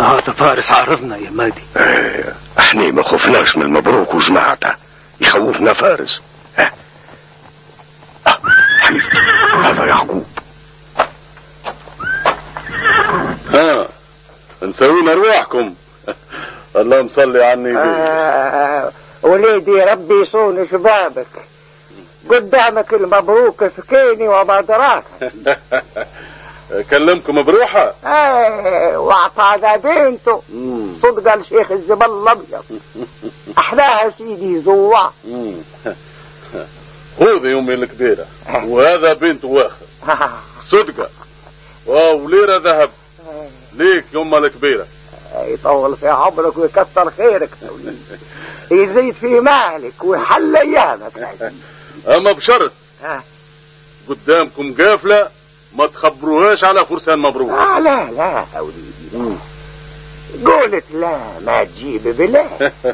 هذا فارس عرفنا يا مادي. احنا ما خفناش من مبروك وجماعته، يخوفنا فارس. حميد هذا يعقوب. نسوين ارواحكم. اللهم صل على النبي. وليدي ربي يصون شبابك، قدامك المبروك سكيني وما دراك. كلمكم بروحه. واعطانا بنته صدق الشيخ الزبل الابيض. احلاها سيدي زوا. هذه يومي الكبيرة وهذا بنت واخر صدقة وليرة ذهب ليك يوم الكبيرة. يطول في عمرك ويكثر خيرك، يزيد في مالك ويحل ايامك. اما بشرط قدامكم قافلة ما تخبروهاش على فرسان مبروك. لا لا وليدي، قولت لا ما تجيب بلا.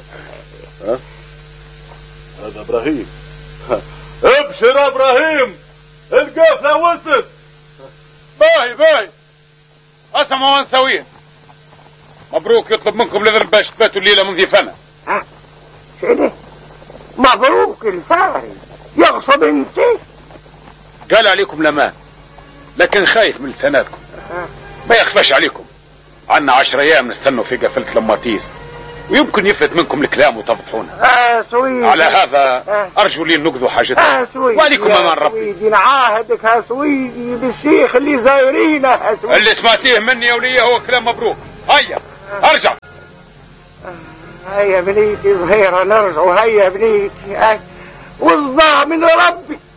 هذا ابراهيم. ابشر ابراهيم، القافلة وصلت. باهي اسمعوا وين نسويه. مبروك يطلب منكم لذن باش تباتوا الليلة من ضيفنا. شنو مبروك الفارس يغصب انت؟ قال عليكم الامان لكن خايف من لساناتكم. ما يخفاش عليكم، عنا 10 ايام نستنوا في قفلة لماتيز ويمكن يفلت منكم الكلام وتفضحونا. سويدي على هذا ارجو لي نقضوا حاجتنا. وعليكم امان ربي. سويدي نعاهدك سويدي بالشيخ اللي زايرينه. اللي سمعتيه مني يا وليه هو كلام مبروك. هيا ارجع. هيا بنيتي ظهيرة نرجع. هيا بنيتي والله من ربي.